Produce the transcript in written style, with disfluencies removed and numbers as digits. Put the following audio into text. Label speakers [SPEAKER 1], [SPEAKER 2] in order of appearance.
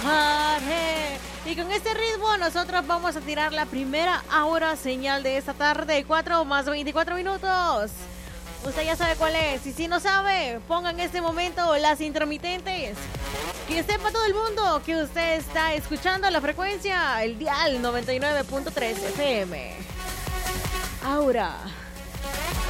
[SPEAKER 1] Arre. Y con este ritmo nosotros vamos a tirar la primera hora señal de esta tarde, 4 más 24 minutos. Usted ya sabe cuál es, y si no sabe, ponga en este momento las intermitentes. Que sepa todo el mundo que usted está escuchando la frecuencia, el dial 99.3 FM. Aura.